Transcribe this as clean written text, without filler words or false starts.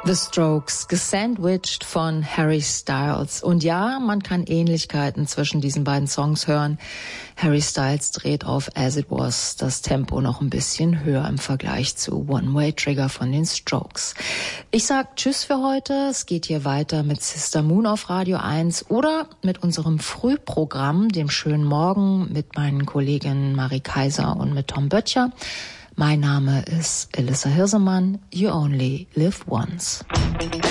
The Strokes, gesandwiched von Harry Styles. Und ja, man kann Ähnlichkeiten zwischen diesen beiden Songs hören. Harry Styles dreht auf As It Was das Tempo noch ein bisschen höher im Vergleich zu One Way Trigger von den Strokes. Ich sag Tschüss für heute. Es geht hier weiter mit Sister Moon auf Radio 1 oder mit unserem Frühprogramm, dem schönen Morgen, mit meinen Kolleginnen Marie Kaiser und mit Tom Böttcher. Mein Name ist Elissa Hirsemann. You only live once.